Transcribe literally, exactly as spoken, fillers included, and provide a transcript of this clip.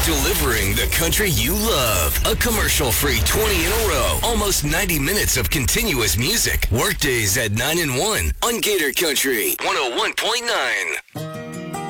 Delivering the country you love. A commercial-free twenty in a row. Almost ninety minutes of continuous music. Workdays at nine and one on Gator Country one oh one point nine.